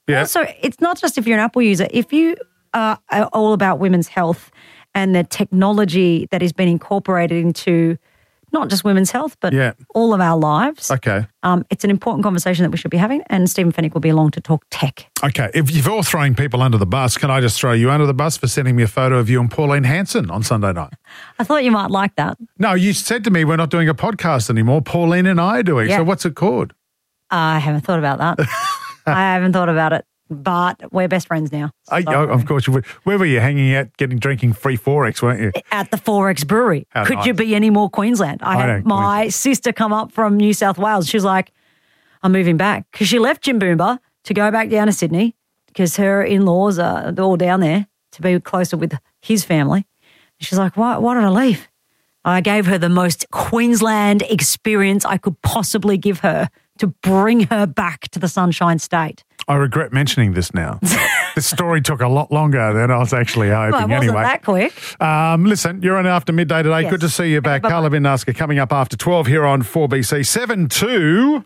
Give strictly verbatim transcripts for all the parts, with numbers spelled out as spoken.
Yeah. Also, it's not just if you're an Apple user. If you are all about women's health and the technology that has been incorporated into not just women's health, but yeah. all of our lives. Okay. Um, it's an important conversation that we should be having, and Stephen Fennick will be along to talk tech. Okay. If you're all throwing people under the bus, can I just throw you under the bus for sending me a photo of you and Pauline Hanson on Sunday night? I thought you might like that. No, you said to me we're not doing a podcast anymore. Pauline and I are doing. Yeah. So what's it called? I haven't thought about that. I haven't thought about it. But we're best friends now. So I, oh, of course you would. Where were you hanging out, getting drinking free Forex, weren't you? At the Forex Brewery. How Could nice. you be any more Queensland? I, I had know, my Queensland. sister come up from New South Wales. She was like, I'm moving back. Because she left Jimboomba to go back down to Sydney because her in-laws are they're all down there to be closer with his family. And she's like, why, why did I leave? I gave her the most Queensland experience I could possibly give her to bring her back to the Sunshine State. I regret mentioning this now. This story took a lot longer than I was actually hoping. Well, it wasn't anyway, that quick. Um, listen, you're on After Midday today. Yes. Good to see you back. Bye-bye. Carla Binnaska coming up after twelve here on four B C. seven two.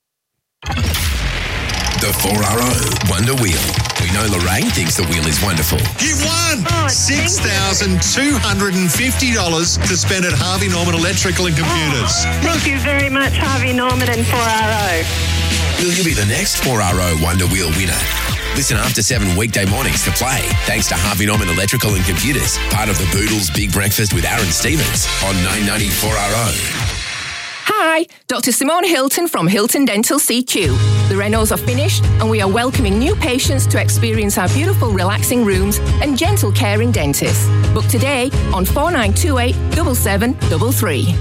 The four R O Wonder Wheel. We know Lorraine thinks the wheel is wonderful. You won Oh, six thousand two hundred fifty dollars to spend at Harvey Norman Electrical and Computers. Thank you very much, Harvey Norman and four R O. Will you be the next four R O Wonder Wheel winner? Listen after seven weekday mornings to play, thanks to Harvey Norman Electrical and Computers, part of the Boodles Big Breakfast with Aaron Stevens on nine ninety four R O. Hi, Doctor Simone Hilton from Hilton Dental C Q. The renos are finished and we are welcoming new patients to experience our beautiful relaxing rooms and gentle caring dentists. Book today on four nine two eight, seven seven three three.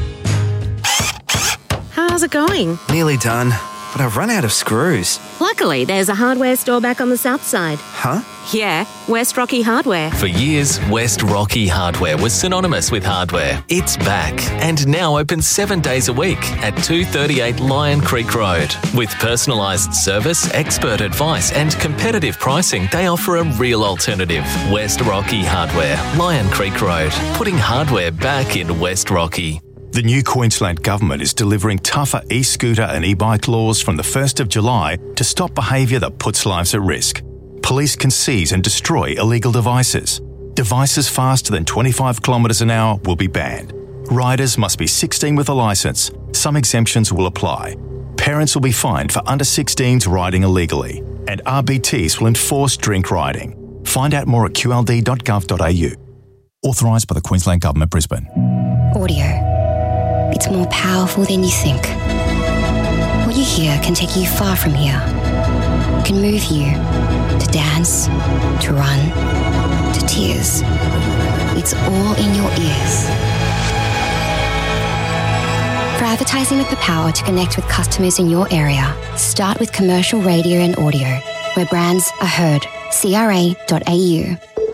How's it going? Nearly done, but I've run out of screws. Luckily, there's a hardware store back on the south side. Huh? Yeah, West Rocky Hardware. For years, West Rocky Hardware was synonymous with hardware. It's back and now open seven days a week at two thirty-eight Lion Creek Road. With personalised service, expert advice and competitive pricing, they offer a real alternative. West Rocky Hardware, Lion Creek Road, putting hardware back in West Rocky. The new Queensland Government is delivering tougher e-scooter and e-bike laws from the first of July to stop behaviour that puts lives at risk. Police can seize and destroy illegal devices. Devices faster than twenty-five kilometres an hour will be banned. Riders must be sixteen with a licence. Some exemptions will apply. Parents will be fined for under sixteens riding illegally. And R B Ts will enforce drink riding. Find out more at q l d dot gov dot a u. Authorised by the Queensland Government, Brisbane. Audio. It's more powerful than you think. What you hear can take you far from here. It can move you to dance, to run, to tears. It's all in your ears. For advertising with the power to connect with customers in your area, start with commercial radio and audio, where brands are heard. c r a dot a u.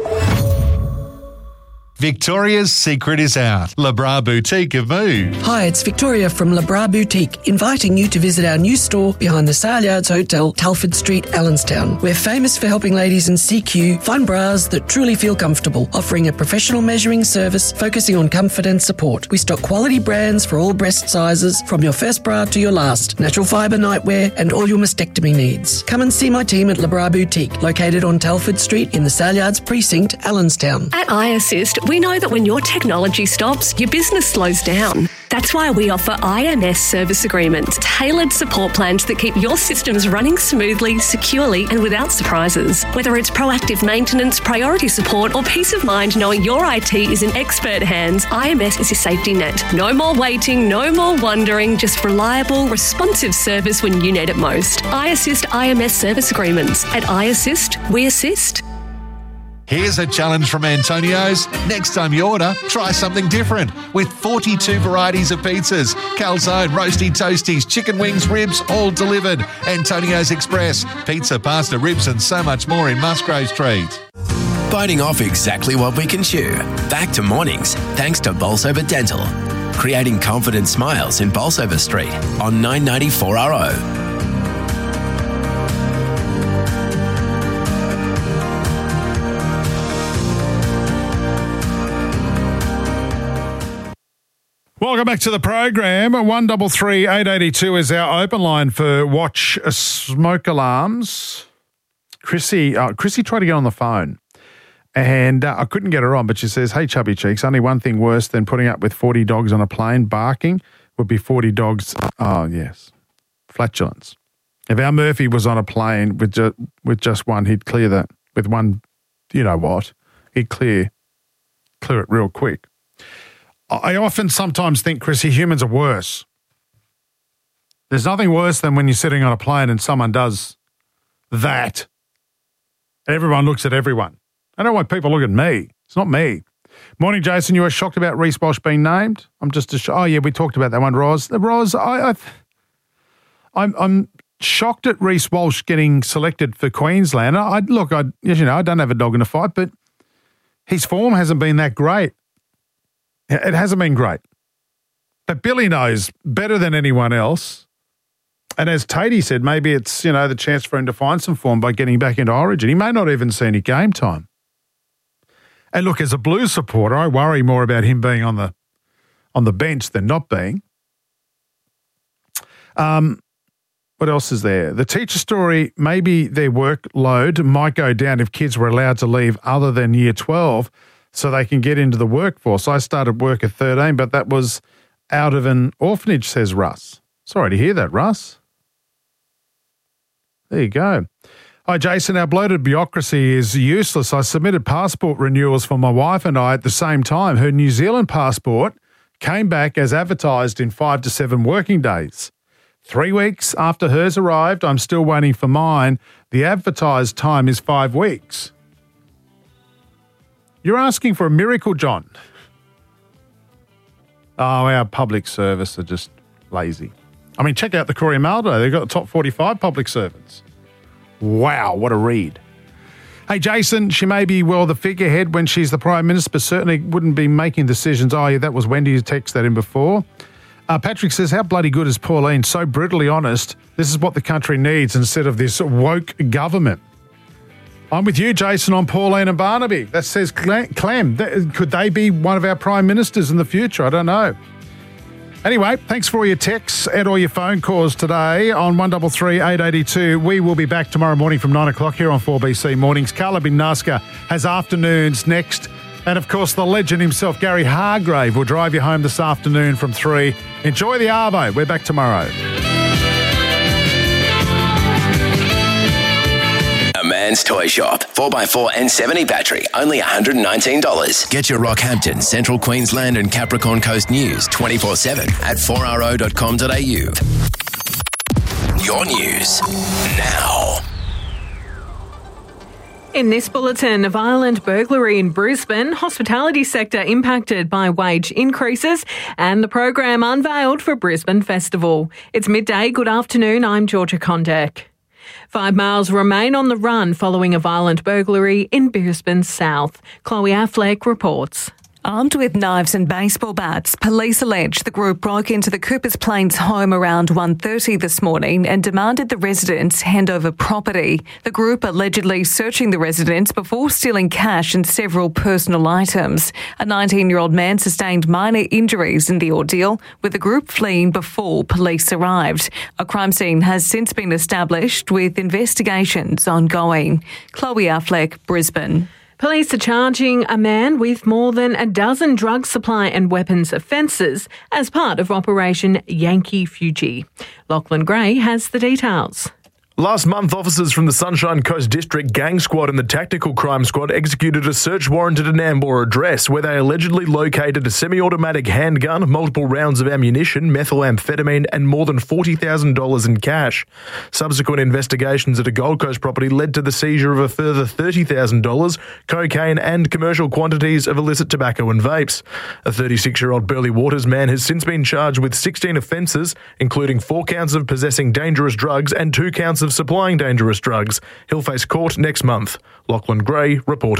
Victoria's secret is out. Le Bras Boutique have moved. Hi, it's Victoria from Le Bras Boutique, inviting you to visit our new store behind the Saleyards Hotel, Telford Street, Allenstown. We're famous for helping ladies in C Q find bras that truly feel comfortable, offering a professional measuring service focusing on comfort and support. We stock quality brands for all breast sizes, from your first bra to your last, natural fibre nightwear and all your mastectomy needs. Come and see my team at Le Bras Boutique, located on Telford Street in the Saleyards Precinct, Allenstown. At iAssist, we know that when your technology stops, your business slows down. That's why we offer I M S service agreements, tailored support plans that keep your systems running smoothly, securely and without surprises. Whether it's proactive maintenance, priority support or peace of mind knowing your I T is in expert hands, I M S is your safety net. No more waiting, no more wondering, just reliable, responsive service when you need it most. iAssist I M S service agreements. At iAssist, we assist. Here's a challenge from Antonio's. Next time you order, try something different. With forty-two varieties of pizzas, calzone, roasty toasties, chicken wings, ribs, all delivered. Antonio's Express, pizza, pasta, ribs and so much more in Musgrave Street. Biting off exactly what we can chew. Back to mornings, thanks to Bolsover Dental. Creating confident smiles in Bolsover Street on nine ninety four R O. Welcome back to the program. one three three, eight eight two is our open line for Watch Smoke Alarms. Chrissy, uh, Chrissy tried to get on the phone and uh, I couldn't get her on, but she says, hey, Chubby Cheeks, only one thing worse than putting up with forty dogs on a plane barking would be forty dogs. Oh, yes. Flatulence. If our Murphy was on a plane with, ju- with just one, he'd clear that. With one, you know what, he'd clear, clear it real quick. I often sometimes think, Chrissy, humans are worse. There's nothing worse than when you're sitting on a plane and someone does that. Everyone looks at everyone. I don't want people to look at me. It's not me. Morning, Jason. You were shocked about Reece Walsh being named? I'm just a sh- oh yeah, we talked about that one, Roz. Roz, I, I, I'm I'm shocked at Reece Walsh getting selected for Queensland. I look, I as you know, I don't have a dog in a fight, but his form hasn't been that great. It hasn't been great. But Billy knows better than anyone else. And as Tatey said, maybe it's, you know, the chance for him to find some form by getting back into Origin. He may not even see any game time. And look, as a Blues supporter, I worry more about him being on the on the bench than not being. Um, what else is there? The teacher story, maybe their workload might go down if kids were allowed to leave other than year twelve so they can get into the workforce. I started work at thirteen, but that was out of an orphanage, says Russ. Sorry to hear that, Russ. There you go. Hi, Jason. Our bloated bureaucracy is useless. I submitted passport renewals for my wife and I at the same time. Her New Zealand passport came back as advertised in five to seven working days. Three weeks after hers arrived, I'm still waiting for mine. The advertised time is five weeks. You're asking for a miracle, John. Oh, our public service are just lazy. I mean, check out the Courier Mail today. They've got the top forty-five public servants. Wow, what a read. Hey, Jason, she may be, well, the figurehead when she's the Prime Minister, but certainly wouldn't be making decisions. Oh, yeah, that was Wendy who texted that in before. Uh, Patrick says, how bloody good is Pauline? So brutally honest. This is what the country needs instead of this woke government. I'm with you, Jason, on Pauline and Barnaby. That says Clem. Could they be one of our Prime Ministers in the future? I don't know. Anyway, thanks for all your texts and all your phone calls today on one three three, eight eight two. We will be back tomorrow morning from nine o'clock here on four B C Mornings. Carla Bin Nasca has afternoons next. And, of course, the legend himself, Gary Hargrave, will drive you home this afternoon from three. Enjoy the Arvo. We're back tomorrow. Man's Toy Shop. four by four and seventy battery, only one hundred nineteen dollars. Get your Rockhampton, Central Queensland and Capricorn Coast news twenty-four seven at four r o dot com dot a u. Your news now. In this bulletin, a violent burglary in Brisbane, hospitality sector impacted by wage increases, and the program unveiled for Brisbane Festival. It's midday. Good afternoon. I'm Georgia Kondek. Five males remain on the run following a violent burglary in Brisbane South. Chloe Affleck reports. Armed with knives and baseball bats, police allege the group broke into the Coopers Plains home around one thirty this morning and demanded the residents hand over property. The group allegedly searching the residence before stealing cash and several personal items. A nineteen-year-old man sustained minor injuries in the ordeal, with the group fleeing before police arrived. A crime scene has since been established with investigations ongoing. Chloe Affleck, Brisbane. Police are charging a man with more than a dozen drug supply and weapons offences as part of Operation Yankee Fuji. Lachlan Gray has the details. Last month, officers from the Sunshine Coast District Gang Squad and the Tactical Crime Squad executed a search warrant at a Nambour address where they allegedly located a semi-automatic handgun, multiple rounds of ammunition, methamphetamine and more than forty thousand dollars in cash. Subsequent investigations at a Gold Coast property led to the seizure of a further thirty thousand dollars, cocaine and commercial quantities of illicit tobacco and vapes. A thirty-six-year-old Burleigh Waters man has since been charged with sixteen offences, including four counts of possessing dangerous drugs and two counts of supplying dangerous drugs. He'll face court next month. Lachlan Gray reporting.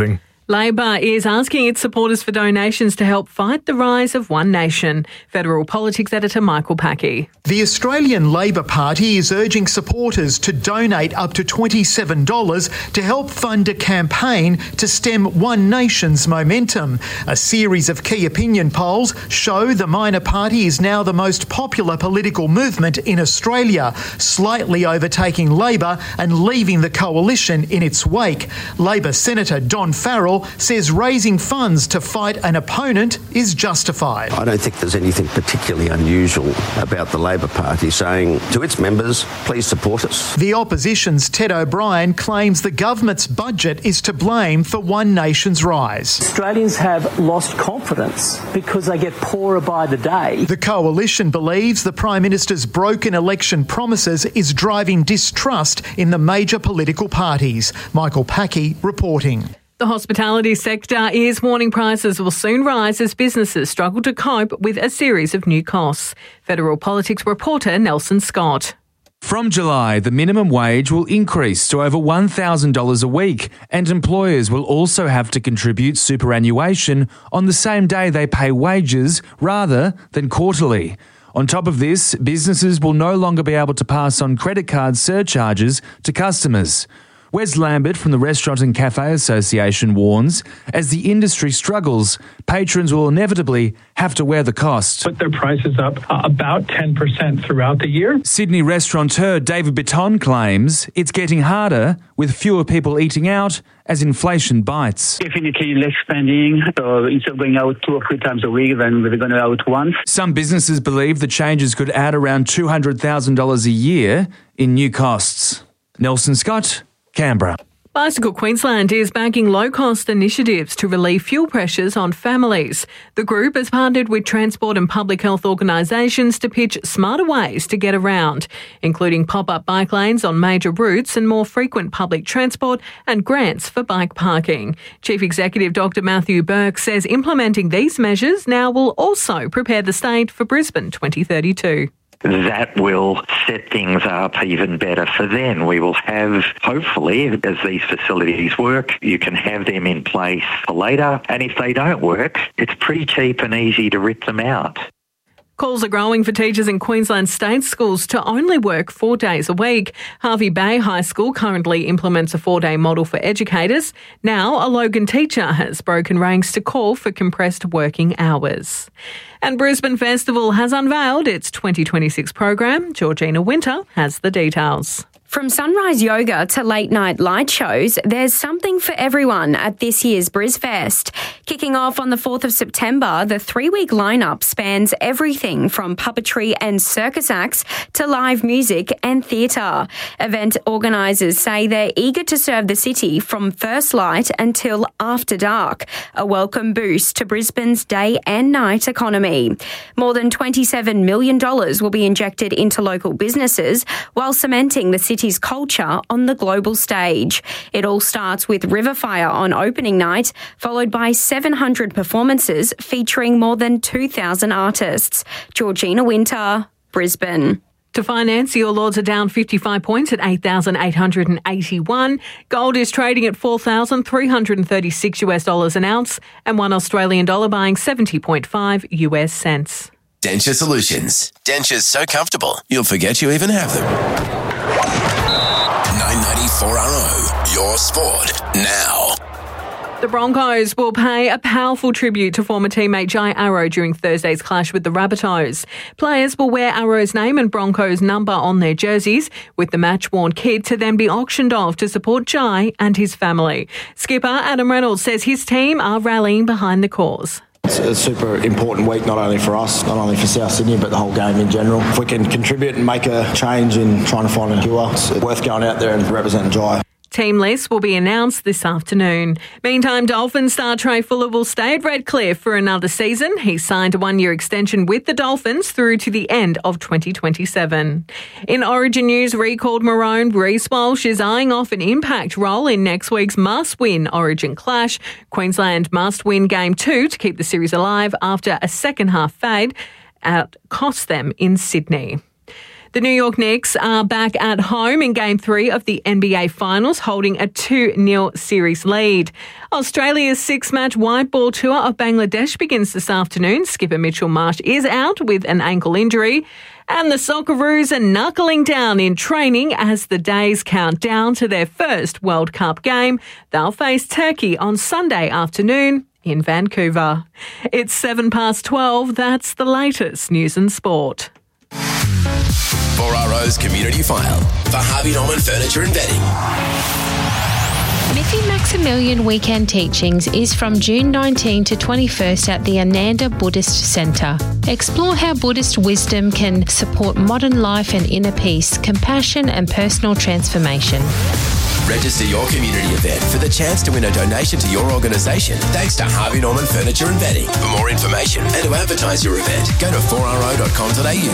Labor is asking its supporters for donations to help fight the rise of One Nation. Federal Politics editor Michael Packy. The Australian Labor Party is urging supporters to donate up to twenty-seven dollars to help fund a campaign to stem One Nation's momentum. A series of key opinion polls show the minor party is now the most popular political movement in Australia, slightly overtaking Labor and leaving the coalition in its wake. Labor Senator Don Farrell says raising funds to fight an opponent is justified. I don't think there's anything particularly unusual about the Labor Party saying to its members, please support us. The opposition's Ted O'Brien claims the government's budget is to blame for One Nation's rise. Australians have lost confidence because they get poorer by the day. The coalition believes the Prime Minister's broken election promises is driving distrust in the major political parties. Michael Packy reporting. The hospitality sector is warning prices will soon rise as businesses struggle to cope with a series of new costs. Federal Politics reporter Nelson Scott. From July, the minimum wage will increase to over one thousand dollars a week, and employers will also have to contribute superannuation on the same day they pay wages rather than quarterly. On top of this, businesses will no longer be able to pass on credit card surcharges to customers. Wes Lambert from the Restaurant and Cafe Association warns, as the industry struggles, patrons will inevitably have to wear the cost. Put their prices up uh, about ten percent throughout the year. Sydney restaurateur David Bitton claims it's getting harder with fewer people eating out as inflation bites. Definitely less spending, so instead of going out two or three times a week, then we're going out once. Some businesses believe the changes could add around two hundred thousand dollars a year in new costs. Nelson Scott, Canberra. Bicycle Queensland is backing low-cost initiatives to relieve fuel pressures on families. The group has partnered with transport and public health organisations to pitch smarter ways to get around, including pop-up bike lanes on major routes and more frequent public transport and grants for bike parking. Chief Executive Doctor Matthew Burke says implementing these measures now will also prepare the state for Brisbane twenty thirty-two. That will set things up even better for then. We will have, hopefully, as these facilities work, you can have them in place for later. And if they don't work, it's pretty cheap and easy to rip them out. Calls are growing for teachers in Queensland state schools to only work four days a week. Hervey Bay High School currently implements a four-day model for educators. Now, a Logan teacher has broken ranks to call for compressed working hours. And Brisbane Festival has unveiled its twenty twenty-six program. Georgina Winter has the details. From sunrise yoga to late night light shows, there's something for everyone at this year's BrisFest. Kicking off on the fourth of September, the three-week lineup spans everything from puppetry and circus acts to live music and theatre. Event organisers say they're eager to serve the city from first light until after dark, a welcome boost to Brisbane's day and night economy. More than twenty-seven million dollars will be injected into local businesses while cementing the city's culture on the global stage. It all starts with Riverfire on opening night, followed by seven hundred performances featuring more than two thousand artists. Georgina Winter, Brisbane. To finance, your Lords are down fifty-five points at eight thousand eight hundred eighty-one. Gold is trading at four thousand three hundred thirty-six US dollars an ounce, and one Australian dollar buying seventy point five US cents. Denture Solutions. Dentures so comfortable, you'll forget you even have them. nine ninety-four R O, your sport now. The Broncos will pay a powerful tribute to former teammate Jai Arrow during Thursday's clash with the Rabbitohs. Players will wear Arrow's name and Broncos number on their jerseys, with the match-worn kit to then be auctioned off to support Jai and his family. Skipper Adam Reynolds says his team are rallying behind the cause. It's a super important week, not only for us, not only for South Sydney, but the whole game in general. If we can contribute and make a change in trying to find a cure, it's worth going out there and representing Jai. Team list will be announced this afternoon. Meantime, Dolphins star Trey Fuller will stay at Redcliffe for another season. He signed a one-year extension with the Dolphins through to the end of twenty twenty-seven. In Origin news, recalled Maroon Reece Walsh is eyeing off an impact role in next week's must-win Origin clash. Queensland must win Game two to keep the series alive after a second-half fade at cost them in Sydney. The New York Knicks are back at home in Game three of the N B A Finals, holding a two nil series lead. Australia's six-match white ball tour of Bangladesh begins this afternoon. Skipper Mitchell Marsh is out with an ankle injury. And the Socceroos are knuckling down in training as the days count down to their first World Cup game. They'll face Turkey on Sunday afternoon in Vancouver. It's seven past twelve. That's the latest news and sport. four R O's Community File for Harvey Norman Furniture and Bedding. Miffy Maximilian Weekend Teachings is from June nineteenth to twenty-first at the Ananda Buddhist Centre. Explore how Buddhist wisdom can support modern life and inner peace, compassion and personal transformation. Register your community event for the chance to win a donation to your organisation thanks to Harvey Norman Furniture and Bedding. For more information and to advertise your event, go to four r o dot com dot a u.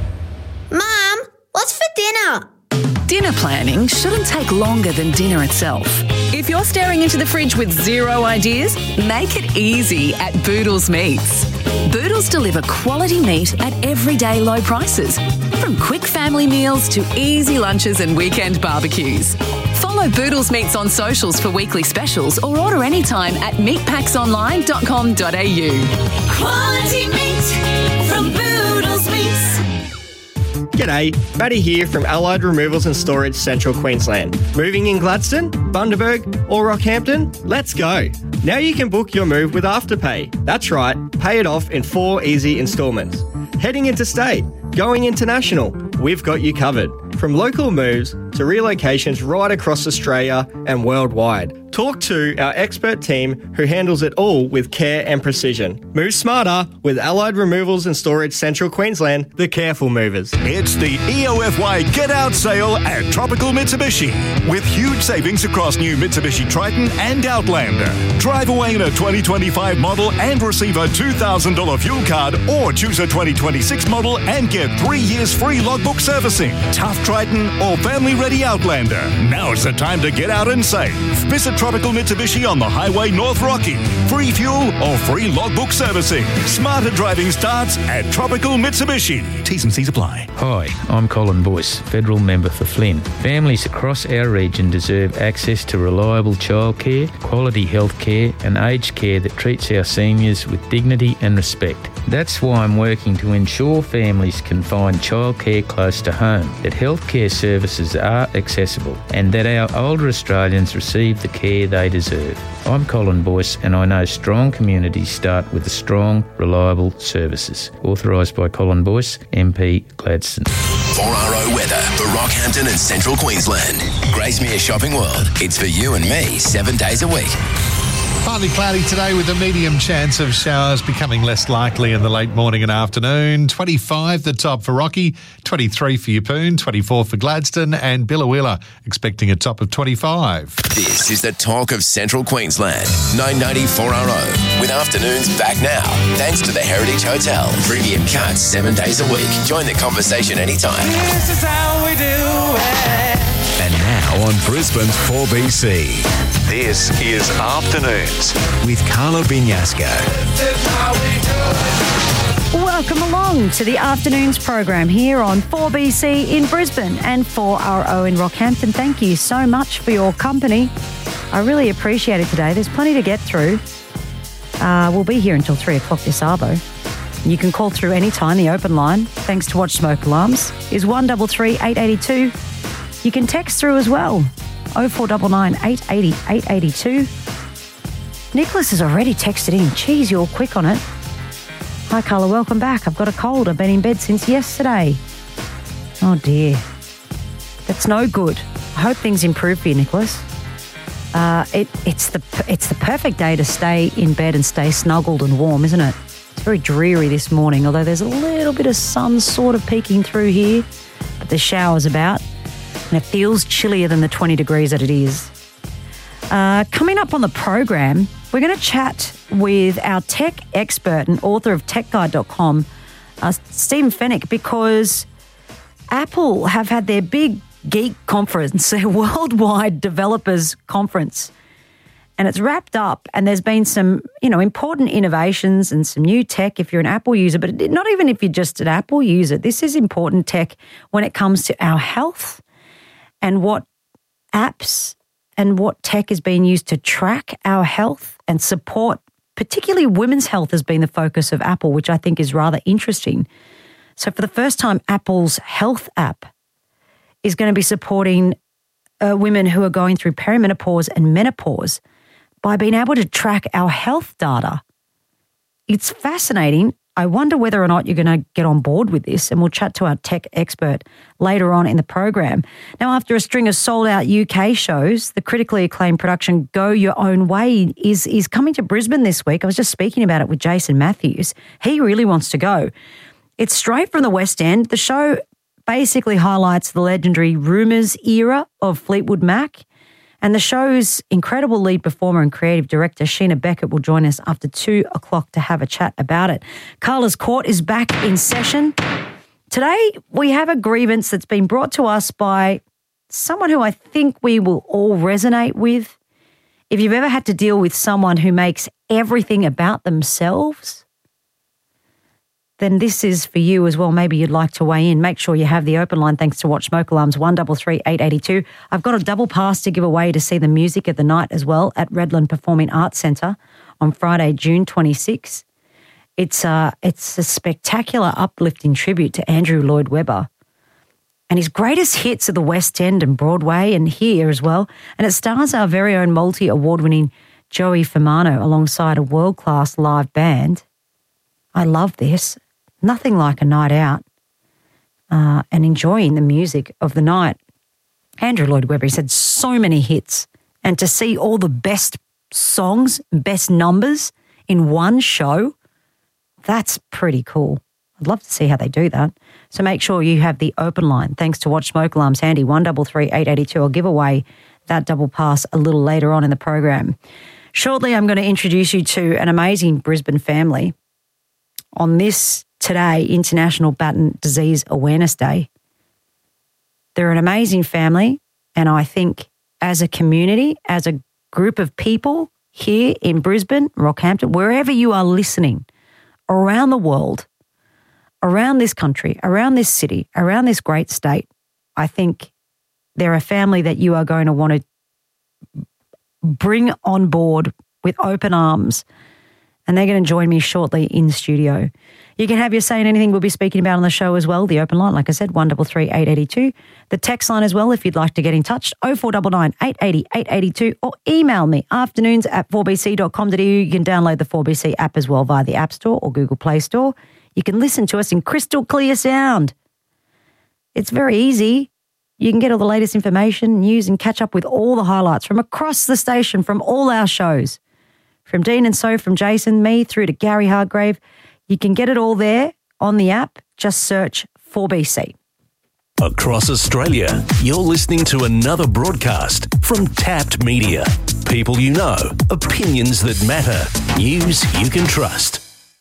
Mum, what's for dinner? Dinner planning shouldn't take longer than dinner itself. If you're staring into the fridge with zero ideas, make it easy at Boodles Meats. Boodles deliver quality meat at everyday low prices, from quick family meals to easy lunches and weekend barbecues. Follow Boodles Meats on socials for weekly specials or order anytime at meat packs online dot com dot a u. Quality meat from Boodles Meats. G'day, Matty here from Allied Removals and Storage Central Queensland. Moving in Gladstone, Bundaberg or Rockhampton? Let's go. Now you can book your move with Afterpay. That's right, pay it off in four easy instalments. Heading interstate, going international, we've got you covered. From local moves to relocations right across Australia and worldwide. Talk to our expert team who handles it all with care and precision. Move smarter with Allied Removals and Storage Central Queensland, the careful movers. It's the E O F Y Get Out sale at Tropical Mitsubishi. With huge savings across new Mitsubishi Triton and Outlander. Drive away in a twenty twenty-five model and receive a two thousand dollars fuel card, or choose a twenty twenty-six model and get three years free logbook servicing. Tough Triton or family-ready Outlander. Now's the time to get out and save. Visit Tropical Mitsubishi on the Highway North Rocky. Free fuel or free logbook servicing. Smarter driving starts at Tropical Mitsubishi. T's and C's apply. Hi, I'm Colin Boyce, Federal Member for Flynn. Families across our region deserve access to reliable childcare, quality health care and aged care that treats our seniors with dignity and respect. That's why I'm working to ensure families can find childcare close to home, that healthcare services are accessible and that our older Australians receive the care they deserve. I'm Colin Boyce and I know strong communities start with the strong, reliable services. Authorised by Colin Boyce, M P Gladstone. four R O weather for Rockhampton and Central Queensland. Gracemere Shopping World. It's for you and me seven days a week. Partly cloudy today with a medium chance of showers becoming less likely in the late morning and afternoon. twenty-five the top for Rocky, twenty-three for Yeppoon, twenty-four for Gladstone and Billawheeler expecting a top of twenty-five. This is the talk of Central Queensland. nine ninety four R O. With afternoons back now. Thanks to the Heritage Hotel. Premium cuts seven days a week. Join the conversation anytime. This is how we do it. And now on Brisbane's four B C. This is Afternoons with Carla Binyasco. Welcome along to the Afternoons program here on four B C in Brisbane and four R O in Rockhampton. Thank you so much for your company. I really appreciate it today. There's plenty to get through. Uh, we'll be here until three o'clock this arvo. You can call through anytime. The open line, thanks to Watch Smoke Alarms, is one three three, eight eight two. You can text through as well, oh four nine nine, eight eight zero, eight eight two. Nicholas has already texted in. Geez, you're quick on it. Hi, Carla, welcome back. I've got a cold. I've been in bed since yesterday. Oh, dear. That's no good. I hope things improve for you, Nicholas. Uh, it, it's the it's the perfect day to stay in bed and stay snuggled and warm, isn't it? It's very dreary this morning, although there's a little bit of sun sort of peeking through here, but the shower's about. And it feels chillier than the twenty degrees that it is. Uh, coming up on the program, we're going to chat with our tech expert and author of tech guide dot com, uh, Stephen Fenech, because Apple have had their big geek conference, their worldwide developers conference. And it's wrapped up, and there's been some, you know, important innovations and some new tech if you're an Apple user, but not even if you're just an Apple user. This is important tech when it comes to our health and what apps and what tech is being used to track our health and support, particularly women's health has been the focus of Apple, which I think is rather interesting. So for the first time, Apple's health app is going to be supporting uh, women who are going through perimenopause and menopause by being able to track our health data. It's fascinating. I wonder whether or not you're going to get on board with this, and we'll chat to our tech expert later on in the program. Now, after a string of sold-out U K shows, the critically acclaimed production Go Your Own Way is, is coming to Brisbane this week. I was just speaking about it with Jason Matthews. He really wants to go. It's straight from the West End. The show basically highlights the legendary Rumours era of Fleetwood Mac. And the show's incredible lead performer and creative director, Sheena Beckett, will join us after two o'clock to have a chat about it. Carla's Court is back in session. Today, we have a grievance that's been brought to us by someone who I think we will all resonate with. If you've ever had to deal with someone who makes everything about themselves, then this is for you as well. Maybe you'd like to weigh in. Make sure you have the open line thanks to Watch Smoke Alarms one three three, eight eight two. I've got a double pass to give away to see the music of the night as well at Redland Performing Arts Centre on Friday, June twenty-sixth. It's a, it's a spectacular uplifting tribute to Andrew Lloyd Webber and his greatest hits of the West End and Broadway and here as well. And it stars our very own multi-award-winning Joey Firmano alongside a world-class live band. I love this. Nothing like a night out uh, and enjoying the music of the night. Andrew Lloyd Webber, he's had so many hits, and to see all the best songs, best numbers in one show, that's pretty cool. I'd love to see how they do that. So make sure you have the open line. Thanks to Watch Smoke Alarms handy, one three three, eight eight two. I'll give away that double pass a little later on in the program. Shortly, I'm going to introduce you to an amazing Brisbane family on this today, International Batten Disease Awareness Day. They're an amazing family, and I think as a community, as a group of people here in Brisbane, Rockhampton, wherever you are listening, around the world, around this country, around this city, around this great state, I think they're a family that you are going to want to bring on board with open arms, and they're going to join me shortly in the studio. You can have your say in anything we'll be speaking about on the show as well. The open line, like I said, one three three, eight eight two. The text line as well, if you'd like to get in touch, oh four nine nine, eight eight zero, eight eight two, or email me, afternoons at four b c dot com dot a u. You can download the four B C app as well via the App Store or Google Play Store. You can listen to us in crystal clear sound. It's very easy. You can get all the latest information, news, and catch up with all the highlights from across the station, from all our shows. From Dean and So, from Jason, me, through to Gary Hargrave. You can get it all there on the app. Just search four B C. Across Australia, you're listening to another broadcast from Tapped Media. People you know, opinions that matter, news you can trust.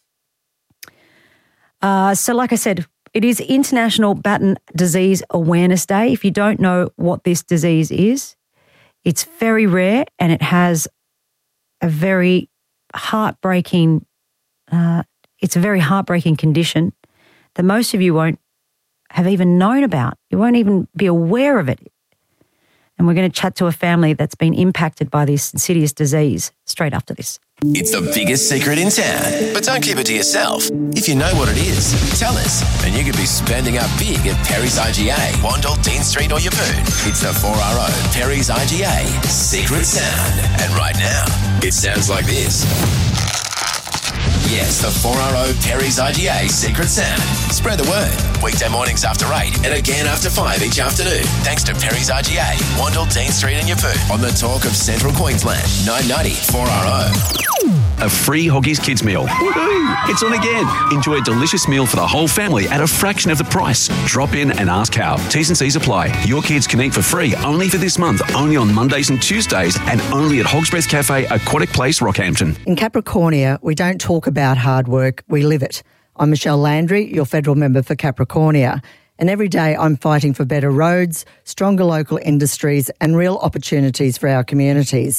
Uh, so like I said, it is International Batten Disease Awareness Day. If you don't know what this disease is, it's very rare and it has a very heartbreaking, uh, it's a very heartbreaking condition that most of you won't have even known about. You won't even be aware of it. And we're going to chat to a family that's been impacted by this insidious disease straight after this. It's the biggest secret in town, but don't keep it to yourself. If you know what it is, tell us, and you could be spending up big at Perry's I G A, Wandle, Dean Street or Yeppoon. It's the four R O Perry's I G A Secret Sound. And right now, it sounds like this. Yes, the four R O Perry's I G A Secret Sound. Spread the word. Weekday mornings after eight and again after five each afternoon. Thanks to Perry's I G A, Wandle, Dean Street and Yeppoon. On the talk of Central Queensland, nine ninety four R O. A free Hoggies Kids meal. Woohoo! It's on again. Enjoy a delicious meal for the whole family at a fraction of the price. Drop in and ask how. T's and C's apply. Your kids can eat for free only for this month, only on Mondays and Tuesdays, and only at Hog's Breath Cafe, Aquatic Place, Rockhampton. In Capricornia, we don't talk about hard work, we live it. I'm Michelle Landry, your federal member for Capricornia, and every day I'm fighting for better roads, stronger local industries and real opportunities for our communities.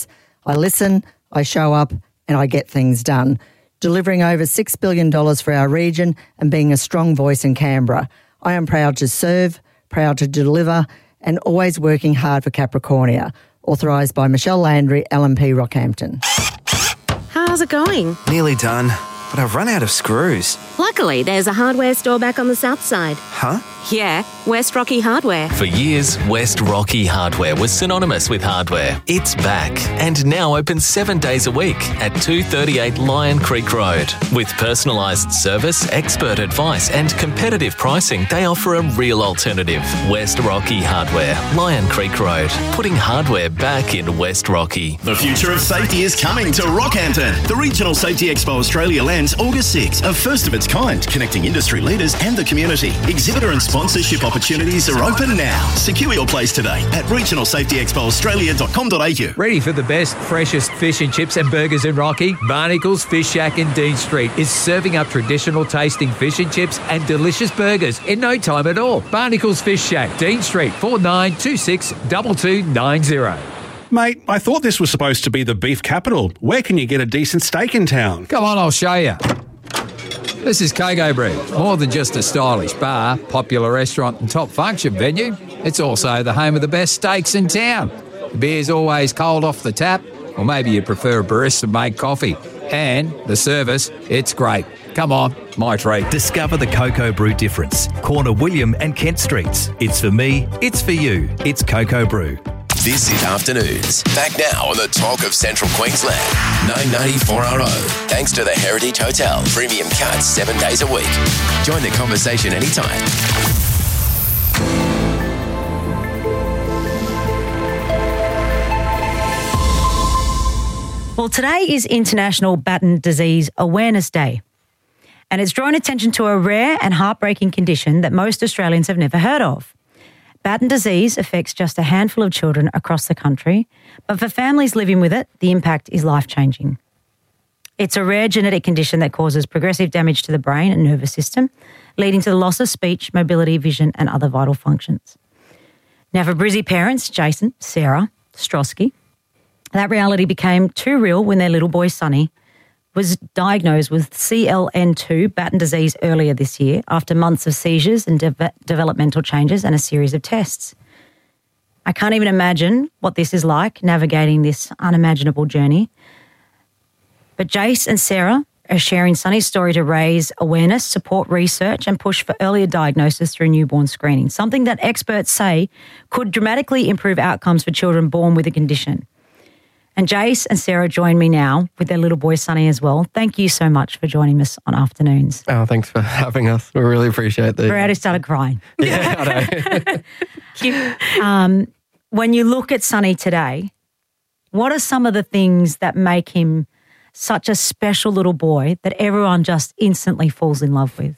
I listen, I show up, and I get things done, delivering over six billion dollars for our region and being a strong voice in Canberra. I am proud to serve, proud to deliver, and always working hard for Capricornia. Authorised by Michelle Landry, L M P Rockhampton. How's it going? Nearly done, but I've run out of screws. Luckily, there's a hardware store back on the south side. Huh? Yeah, West Rocky Hardware. For years, West Rocky Hardware was synonymous with hardware. It's back and now open seven days a week at two thirty-eight Lion Creek Road. With personalised service, expert advice and competitive pricing, they offer a real alternative. West Rocky Hardware, Lion Creek Road, putting hardware back in West Rocky. The future of safety is coming to Rockhampton. The Regional Safety Expo Australia lands August sixth, a first of its kind, connecting industry leaders and the community. Exhibitor and sponsorship opportunities are open now. Secure your place today at regional safety expo australia dot com dot a u. Ready for the best, freshest fish and chips and burgers in Rocky? Barnacles Fish Shack in Dean Street is serving up traditional tasting fish and chips and delicious burgers in no time at all. Barnacles Fish Shack, Dean Street, four nine two six two two nine zero. Mate, I thought this was supposed to be the beef capital. Where can you get a decent steak in town? Come on, I'll show you. This is Coco Brew. More than just a stylish bar, popular restaurant and top function venue, it's also the home of the best steaks in town. The beer's always cold off the tap, or maybe you prefer a barista-made coffee. And the service, it's great. Come on, my treat. Discover the Coco Brew difference. Corner William and Kent Streets. It's for me, it's for you. It's Coco Brew. This is Afternoons. Back now on the talk of Central Queensland. nine ninety-four R O. Thanks to the Heritage Hotel. Premium cuts seven days a week. Join the conversation anytime. Well, today is International Batten Disease Awareness Day, and it's drawn attention to a rare and heartbreaking condition that most Australians have never heard of. Batten disease affects just a handful of children across the country, but for families living with it, the impact is life-changing. It's a rare genetic condition that causes progressive damage to the brain and nervous system, leading to the loss of speech, mobility, vision and other vital functions. Now, for Brizzy parents, Jason, Sarah, Strosky, that reality became too real when their little boy, Sonny, was diagnosed with C L N two, Batten disease, earlier this year after months of seizures and de- developmental changes and a series of tests. I can't even imagine what this is like, navigating this unimaginable journey. But Jace and Sarah are sharing Sonny's story to raise awareness, support research and push for earlier diagnosis through newborn screening, something that experts say could dramatically improve outcomes for children born with a condition. And Jace and Sarah join me now with their little boy, Sonny, as well. Thank you so much for joining us on Afternoons. Oh, thanks for having us. We really appreciate that. We're already started crying. Yeah, I know. um, when you look at Sonny today, what are some of the things that make him such a special little boy that everyone just instantly falls in love with?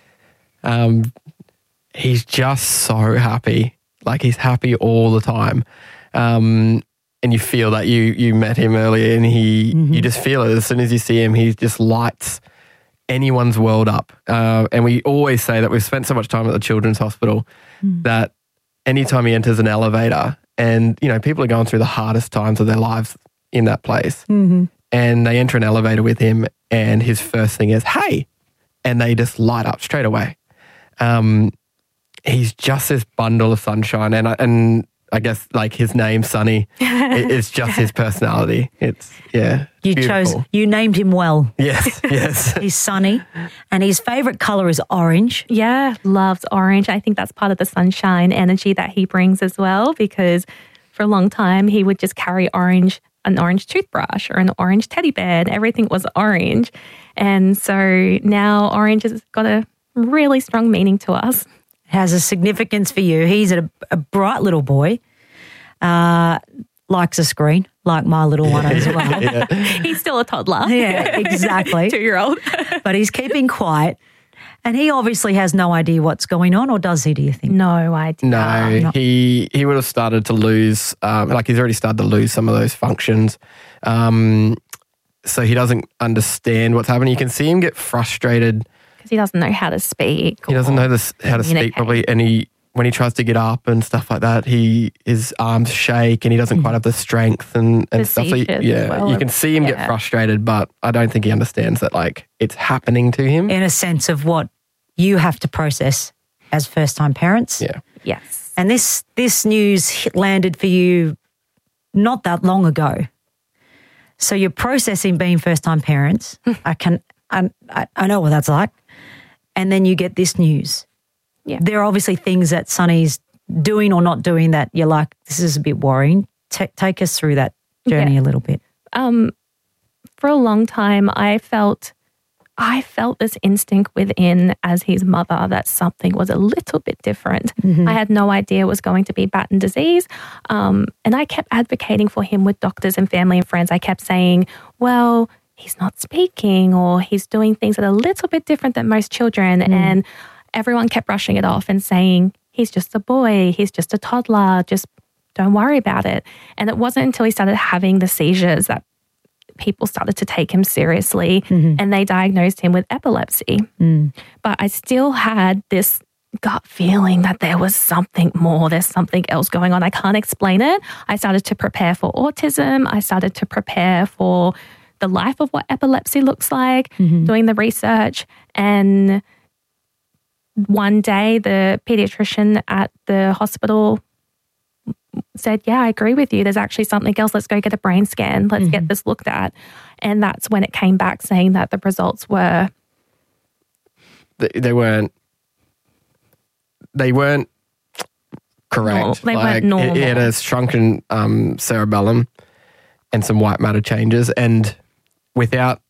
Um, he's just so happy. Like, he's happy all the time. Um And you feel that you you met him earlier, and he mm-hmm. you just feel it as soon as you see him. He just lights anyone's world up. Uh, and we always say that we've spent so much time at the Children's Hospital mm. that anytime he enters an elevator, and you know people are going through the hardest times of their lives in that place, mm-hmm. and they enter an elevator with him, and his first thing is "Hey," and they just light up straight away. Um, he's just this bundle of sunshine, and and. I guess like his name, Sonny, it's just his personality. It's, yeah. You beautiful. chose, you named him well. Yes, yes. He's Sonny, and his favourite colour is orange. Yeah, loves orange. I think that's part of the sunshine energy that he brings as well, because for a long time he would just carry orange, an orange toothbrush or an orange teddy bear, and everything was orange. And so now orange has got a really strong meaning to us. Has a significance for you. He's a, a bright little boy, uh, likes a screen, like my little one as well. Yeah. He's still a toddler. Yeah, exactly. Two-year-old. But he's keeping quiet, and he obviously has no idea what's going on, or does he, do you think? No idea. No, Not- he, he would have started to lose, um, like he's already started to lose some of those functions. Um, so he doesn't understand what's happening. You can see him get frustrated. Because he doesn't know how to speak. He doesn't know this, how to speak properly, and he when he tries to get up and stuff like that, he his arms shake and he doesn't quite have the strength and, and The stuff. So, seizures yeah, as well. you can see him Yeah. get frustrated, but I don't think he understands that like it's happening to him. In a sense of what you have to process as first-time parents. Yeah. Yes. And this this news hit- landed for you not that long ago. So you're processing being first-time parents. I can I, I I know what that's like. And then you get this news. Yeah. There are obviously things that Sonny's doing or not doing that you're like, this is a bit worrying. Ta take us through that journey Yeah. a little bit. Um, for a long time, I felt, I felt this instinct within as his mother that something was a little bit different. Mhm. I had no idea it was going to be Batten disease. Um, and I kept advocating for him with doctors and family and friends. I kept saying, well, he's not speaking or he's doing things that are a little bit different than most children. Mm. And everyone kept brushing it off and saying, he's just a boy, he's just a toddler, just don't worry about it. And it wasn't until he started having the seizures that people started to take him seriously and they diagnosed him with epilepsy. Mm. But I still had this gut feeling that there was something more, there's something else going on. I can't explain it. I started to prepare for autism. I started to prepare for the life of what epilepsy looks like, Mhm. doing the research. And one day the pediatrician at the hospital said, yeah, I agree with you. There's actually something else. Let's go get a brain scan. Let's get this looked at. And that's when it came back saying that the results were They, they weren't. They weren't correct. No, they weren't Like, He, he had normal. a shrunken um, cerebellum and some white matter changes, and without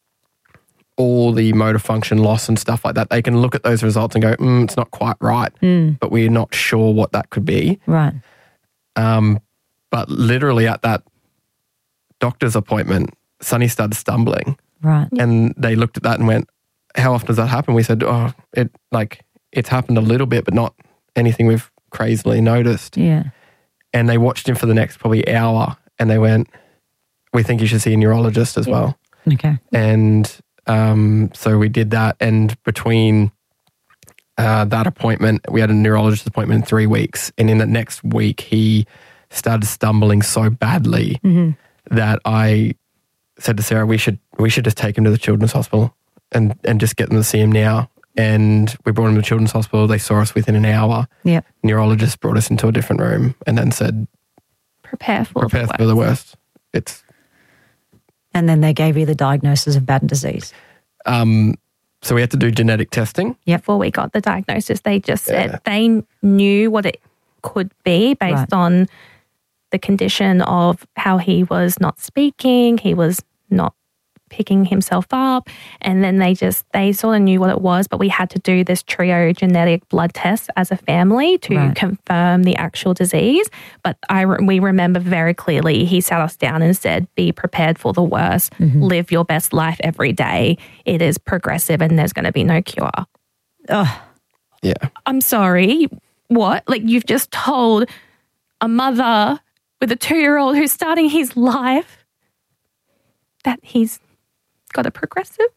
all the motor function loss and stuff like that, they can look at those results and go, mm, it's not quite right, Mm. but we're not sure what that could be. Right. Um, but literally at that doctor's appointment, Sonny started stumbling. Right. And they looked at that and went, how often does that happen? We said, oh, it like it's happened a little bit, but not anything we've crazily noticed. Yeah. And they watched him for the next probably hour and they went, we think you should see a neurologist as well. Okay. And um, so we did that. And between uh, that appointment, we had a neurologist appointment in three weeks. And in the next week, he started stumbling so badly Mhm. that I said to Sarah, we should we should just take him to the children's hospital and, and just get them to see him now. And we brought him to the children's hospital. They saw us within an hour. Yep. Neurologist brought us into a different room and then said, prepare for prepare the for the worst. It's And then they gave you the diagnosis of Batten disease. um, so we had to do genetic testing. Yeah, before we got the diagnosis, they just said they knew what it could be based Right. on the condition of how he was not speaking, he was not picking himself up, and then they just they sort of knew what it was, but we had to do this trio genetic blood test as a family to Right. confirm the actual disease. But I re- we remember very clearly he sat us down and said, be prepared for the worst, Mhm. live your best life every day. It is progressive and there's going to be no cure. Oh, Yeah. I'm sorry, what? Like you've just told a mother with a two-year-old who's starting his life that he's got a progressive.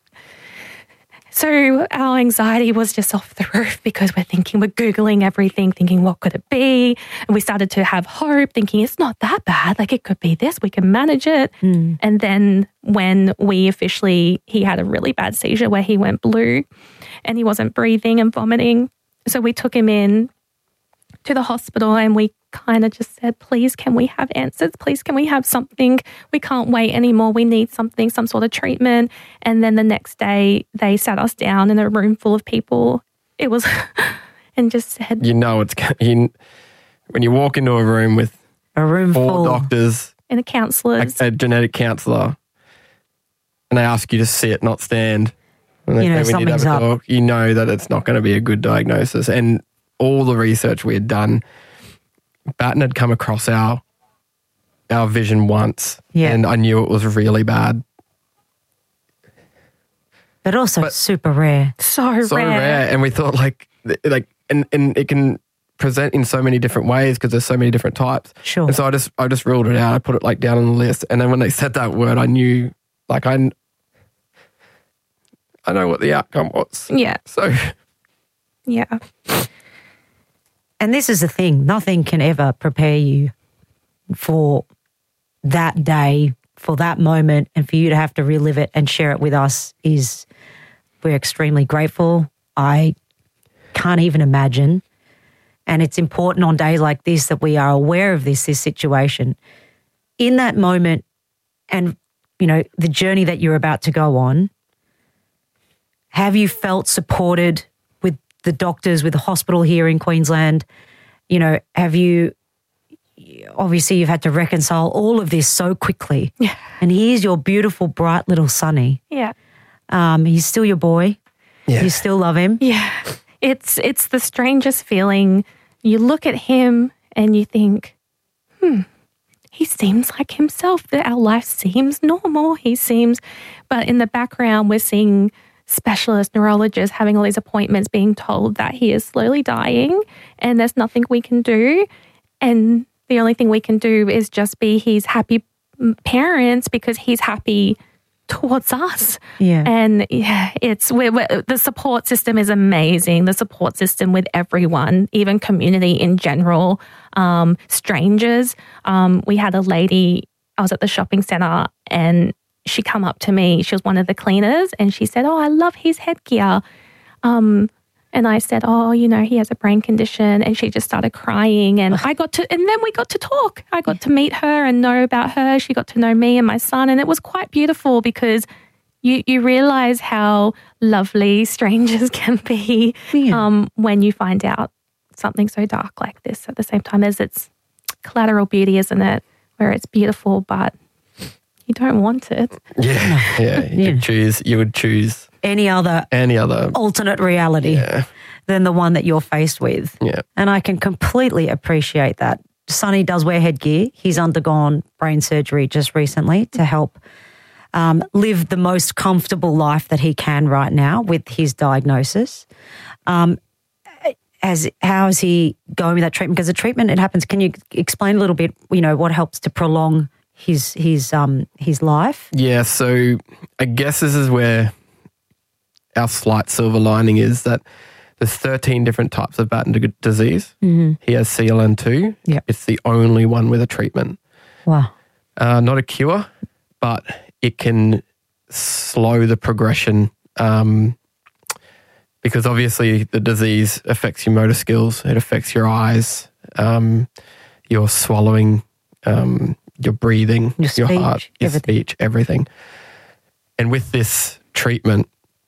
So our anxiety was just off the roof because we're thinking, we're Googling everything, thinking, what could it be? And we started to have hope, thinking it's not that bad. Like it could be this, we can manage it. Mm. And then when we officially, he had a really bad seizure where he went blue and he wasn't breathing and vomiting. So we took him in to the hospital and we kind of just said, please, can we have answers? Please, can we have something? We can't wait anymore. We need something, some sort of treatment. And then the next day they sat us down in a room full of people. It was, and just said, You know it's you, when you walk into a room with a room four full. doctors, and the counsellors. a, a genetic counsellor, and they ask you to sit, not stand. And they You know say, we need to have something's a up. talk. You know that it's not going to be a good diagnosis. And all the research we had done, Batten had come across our our vision once, Yeah. and I knew it was really bad. But also super rare. So, So rare. And we thought like, th- like, and, and it can present in so many different ways because there's so many different types. Sure. And so I just, I just ruled it out. I put it like down on the list. And then when they said that word, I knew, like, I, kn- I know what the outcome was. Yeah. So Yeah. And this is the thing, nothing can ever prepare you for that day, for that moment, and for you to have to relive it and share it with us is, we're extremely grateful. I can't even imagine. And it's important on days like this that we are aware of this, this situation. In that moment and, you know, the journey that you're about to go on, have you felt supported with the doctors, with the hospital here in Queensland? You know, have you, obviously you've had to reconcile all of this so quickly. Yeah. And here's your beautiful, bright little Sonny. Yeah. Um, he's still your boy. Yeah. You still love him. Yeah. It's it's the strangest feeling. You look at him and you think, hmm, he seems like himself. That our life seems normal. He seems, but in the background we're seeing specialists, neurologists having all these appointments, being told that he is slowly dying and there's nothing we can do. And the only thing we can do is just be his happy parents because he's happy towards us. Yeah. And yeah, it's we're, we're, the support system is amazing. The support system with everyone, even community in general, um, strangers. Um, we had a lady, I was at the shopping centre and she come up to me. She was one of the cleaners and she said, oh, I love his headgear. Um, And I said, oh, you know, he has a brain condition. And she just started crying. And I got to, and then we got to talk. I got to meet her and know about her. She got to know me and my son. And it was quite beautiful because you, you realize how lovely strangers can be Yeah. um, when you find out something so dark like this at the same time as it's collateral beauty, isn't it? Where it's beautiful, but you don't want it. Yeah, yeah. You Yeah. could choose. You would choose Any other any other. alternate reality Yeah. than the one that you're faced with. Yeah. And I can completely appreciate that. Sonny does wear headgear. He's undergone brain surgery just recently to help um, live the most comfortable life that he can right now with his diagnosis. Um, as how is he going with that treatment? Because the treatment, it happens. Can you explain a little bit? You know, what helps to prolong his his um his life? Yeah. So I guess this is where our slight silver lining is that there's thirteen different types of Batten d- disease. Mhm. He has C L N two. Yep. It's the only one with a treatment. Wow. Uh, not a cure, but it can slow the progression um, because obviously the disease affects your motor skills. It affects your eyes, um, your swallowing, um, your breathing, Your your speech, heart, your everything. speech, everything. And with this treatment,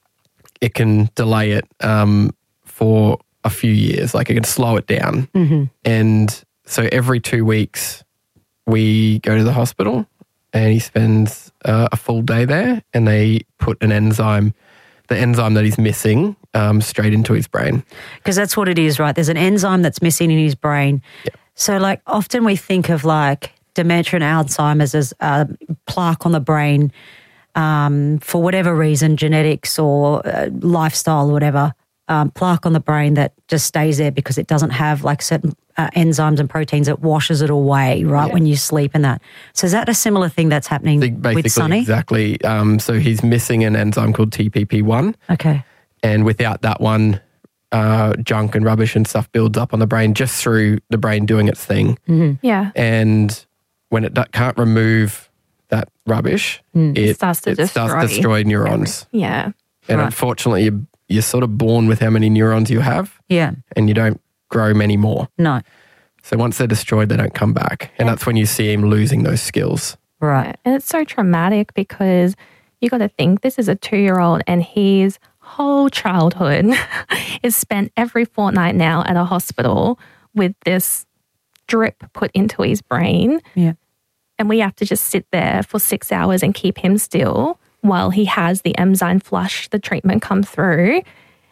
it can delay it um, for a few years. Like it can slow it down. Mhm. And so every two weeks we go to the hospital and he spends uh, a full day there and they put an enzyme, the enzyme that he's missing, um, straight into his brain. Because that's what it is, right? There's an enzyme that's missing in his brain. So, like, often we think of, like, dementia and Alzheimer's as a plaque on the brain um, for whatever reason, genetics or uh, lifestyle or whatever, um, plaque on the brain that just stays there because it doesn't have, like, certain uh, enzymes and proteins. It washes it away, right, Yeah. when you sleep and that. So is that a similar thing that's happening Basically, with Sonny? exactly. Um, so he's missing an enzyme called T P P one. Okay. And without that one, uh, junk and rubbish and stuff builds up on the brain just through the brain doing its thing. Mm-hmm. Yeah. And when it do- can't remove that rubbish, Mm. it, It starts to it starts destroy to destroy neurons. Yeah. And Right. unfortunately, you're, you're sort of born with how many neurons you have, Yeah. and you don't grow many more. No. So once they're destroyed, they don't come back. And that's when you see him losing those skills. Right. And it's so traumatic because you got to think this is a two-year-old and his whole childhood is spent every fortnight now at a hospital with this drip put into his brain. Yeah. And we have to just sit there for six hours and keep him still while he has the enzyme flush, the treatment come through,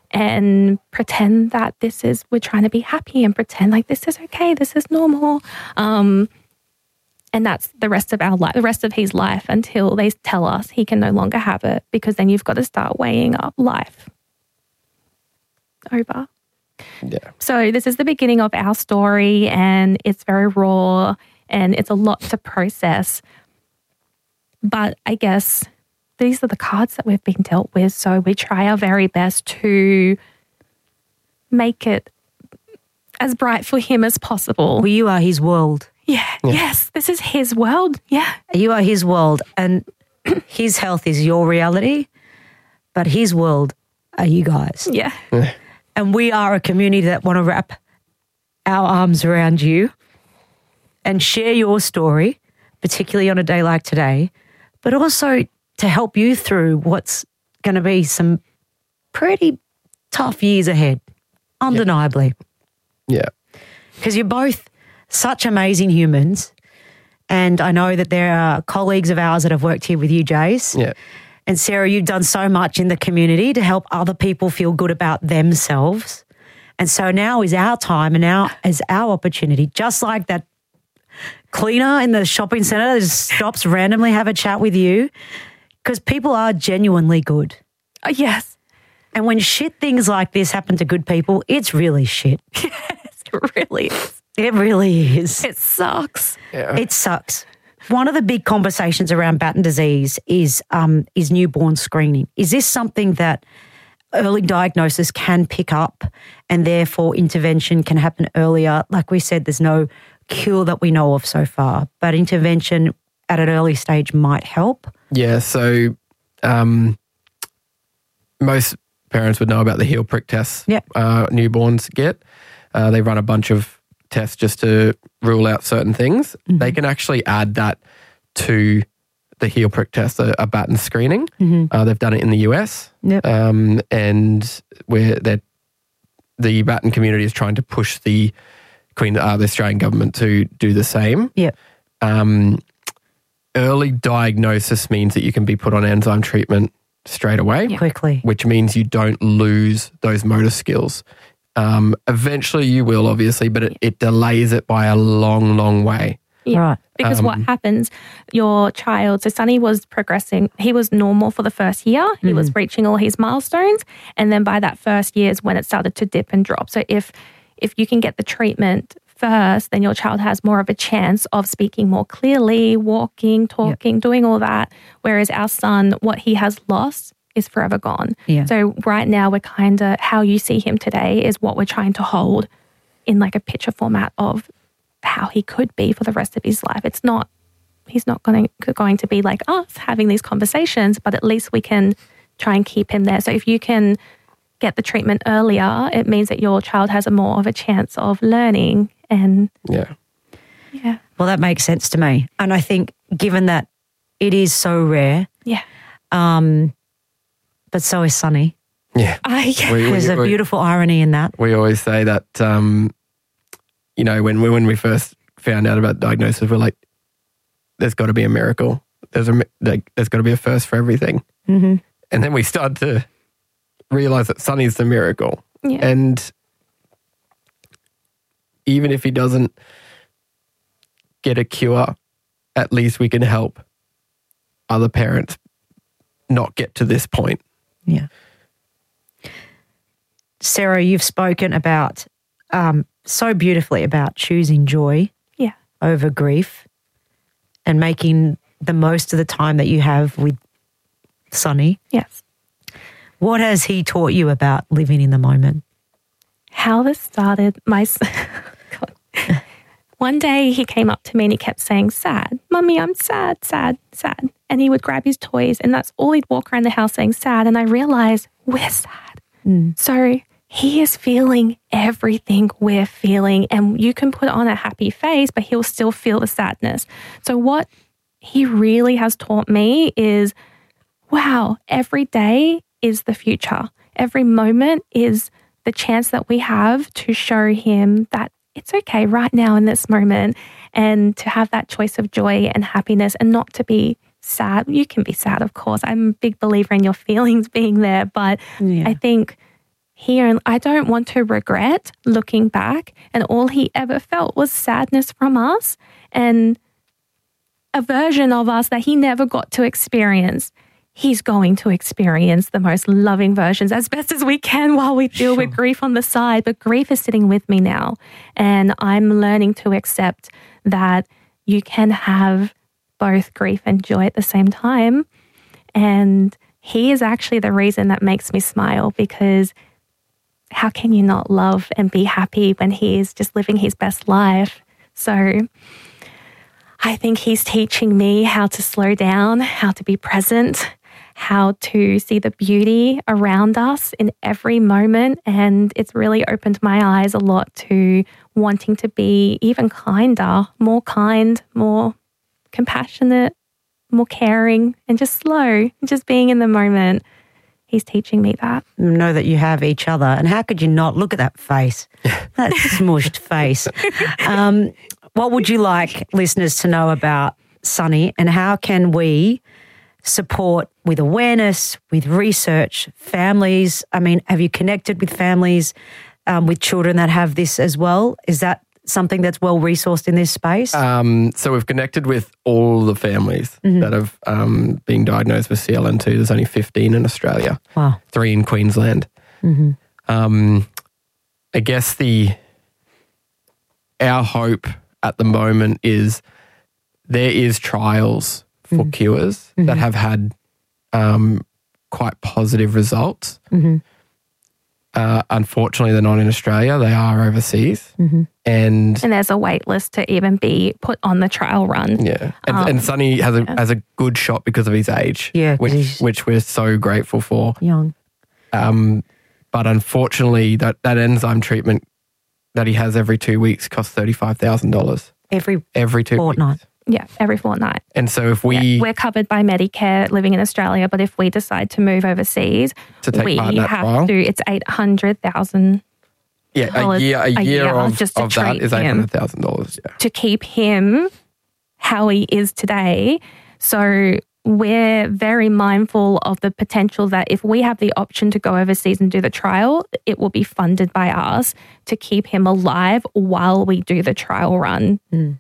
and pretend that this is, we're trying to be happy and pretend like this is okay, this is normal. Um, and that's the rest of our life, the rest of his life until they tell us he can no longer have it, because then you've got to start weighing up life. Over. Yeah. So this is the beginning of our story, and it's very raw and it's a lot to process. But I guess these are the cards that we've been dealt with. So we try our very best to make it as bright for him as possible. Well, you are his world. Yeah, Yeah. yes, this is his world. Yeah. You are his world, and his health is your reality, but his world are you guys. Yeah. And we are a community that want to wrap our arms around you and share your story, particularly on a day like today, but also to help you through what's going to be some pretty tough years ahead, undeniably. Yeah. Because you're both such amazing humans. And I know that there are colleagues of ours that have worked here with you, Jace. Yeah. And Sarah, you've done so much in the community to help other people feel good about themselves. And so now is our time and now is our opportunity, just like that cleaner in the shopping centre that just stops randomly have a chat with you, because people are genuinely good. Uh, yes. And when shit things like this happen to good people, it's really shit. Yes, it really is. It really is. It sucks. Yeah. It sucks. One of the big conversations around Batten disease is um, is newborn screening. Is this something that early diagnosis can pick up and therefore intervention can happen earlier? Like we said, there's no cure that we know of so far, but intervention at an early stage might help. Yeah, so um, most parents would know about the heel prick tests Yep. uh, newborns get. Uh, they run a bunch of tests just to rule out certain things. They can actually add that to the heel prick test, a, a Batten screening. Mhm. Uh, they've done it in the U S, Yep. um, and where they're the Batten community is trying to push the Queen, uh, the Australian government to do the same. Yep. Um, early diagnosis means that you can be put on enzyme treatment straight away. Quickly. Which means you don't lose those motor skills. Um, eventually you will, obviously, but it, it delays it by a long, long way. Yeah. Right. Because Um, what happens, your child, so Sonny was progressing, he was normal for the first year, he was reaching all his milestones, and then by that first year is when it started to dip and drop. So if if you can get the treatment first, then your child has more of a chance of speaking more clearly, walking, talking, doing all that. Whereas our son, what he has lost is forever gone. Yeah. So right now we're kind of, how you see him today is what we're trying to hold in like a picture format of how he could be for the rest of his life. It's not, he's not going to, going to be like us having these conversations, but at least we can try and keep him there. So if you can get the treatment earlier, it means that your child has a more of a chance of learning. And Yeah. yeah, Well, that makes sense to me. And I think given that it is so rare, yeah, um, but so is Sonny. Yeah. I, We- we- There's a we- beautiful irony in that. We always say that, um, you know, when we, when we first found out about diagnosis, we're like, there's got to be a miracle. There's a mi- like, there's got to be a first for everything. Mm-hmm. And then we started to realize that Sonny's the miracle. Yeah. And even if he doesn't get a cure, at least we can help other parents not get to this point. Yeah. Sarah, you've spoken about um, so beautifully about choosing joy yeah, over grief and making the most of the time that you have with Sonny. yes. What has he taught you about living in the moment? How this started, my s- God. One day he came up to me and he kept saying, sad, Mummy, I'm sad, sad, sad. And he would grab his toys and that's all he'd walk around the house saying sad. And I realized we're sad. Mm. So he is feeling everything we're feeling, and you can put on a happy face, but he'll still feel the sadness. So what he really has taught me is, wow, every day is the future. Every moment is the chance that we have to show him that it's okay right now in this moment, and to have that choice of joy and happiness and not to be sad. You can be sad, of course. I'm a big believer in your feelings being there, but Yeah. I think here, I don't want to regret looking back, and all he ever felt was sadness from us and a version of us that he never got to experience. He's going to experience the most loving versions as best as we can while we deal with grief on the side. But grief is sitting with me now, and I'm learning to accept that you can have both grief and joy at the same time. And he is actually the reason that makes me smile, because how can you not love and be happy when he is just living his best life? So I think he's teaching me how to slow down, how to be present, how to see the beauty around us in every moment. And it's really opened my eyes a lot to wanting to be even kinder, more kind, more compassionate, more caring, and just slow, just being in the moment. He's teaching me that. Know that you have each other. And how could you not look at that face? That smushed face. Um, what would you like listeners to know about Sonny, and how can we support with awareness, with research, families? I mean, have you connected with families um, with children that have this as well? Is that something that's well resourced in this space? Um, so we've connected with all the families Mhm. that have um, been diagnosed with C L N two. There's only fifteen in Australia. Wow. Three in Queensland. Mhm. Um, I guess the our hope at the moment is there is trials for Mhm. cures that Mhm. have had um, quite positive results. Mhm. Uh, unfortunately, they're not in Australia. They are overseas. Mhm. And And there's a wait list to even be put on the trial run. yeah, and, Um, and Sonny has a yeah. has a good shot because of his age. Yeah, 'cause which he's- which we're so grateful for. Young. Um, but unfortunately, that that enzyme treatment that he has every two weeks costs thirty five thousand dollars Every every two fortnight. weeks. Yeah, every fortnight. And so if we Yeah, we're covered by Medicare living in Australia, but if we decide to move overseas, To take we part in that have trial? to. It's eight hundred thousand yeah a dollars year a a year, year of, just to of that treat is him. eight hundred thousand dollars. Yeah. to keep him how he is today. So we're very mindful of the potential that if we have the option to go overseas and do the trial, it will be funded by us to keep him alive while we do the trial run. Mm.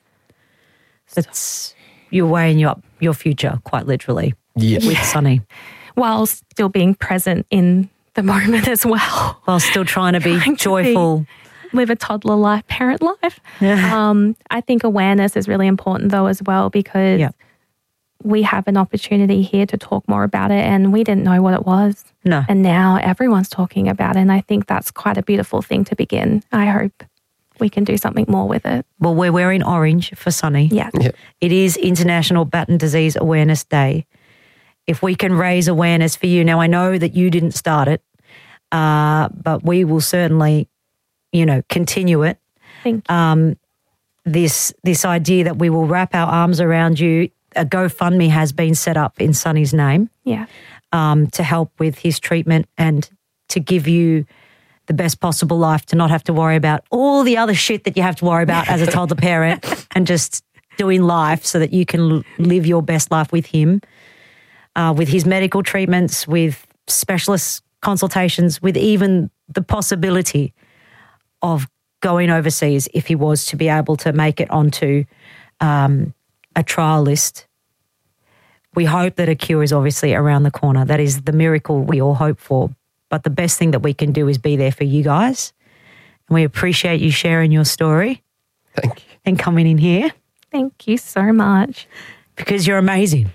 That's you're weighing your your future quite literally. Yes. With Sonny. While still being present in the moment as well. While still trying to be Trying to joyful. be- live a toddler life, parent life. Yeah. Um, I think awareness is really important though as well, because Yeah. we have an opportunity here to talk more about it, and we didn't know what it was. No. And now everyone's talking about it, and I think that's quite a beautiful thing to begin. I hope we can do something more with it. Well, we're wearing orange for Sonny. Yeah. It is International Batten Disease Awareness Day. If we can raise awareness for you, now I know that you didn't start it, uh, but we will certainly, you know, continue it. Thank you. Um, this this idea that we will wrap our arms around you. A GoFundMe has been set up in Sonny's name. Yeah. Um, to help with his treatment and to give you the best possible life, to not have to worry about all the other shit that you have to worry about as a toddler parent, and just doing life so that you can l- live your best life with him, uh, with his medical treatments, with specialist consultations, with even the possibility of going overseas if he was to be able to make it onto um, a trial list. We hope that a cure is obviously around the corner. That is the miracle we all hope for. But the best thing that we can do is be there for you guys. And we appreciate you sharing your story. Thank you. And coming in here. Thank you so much. Because you're amazing.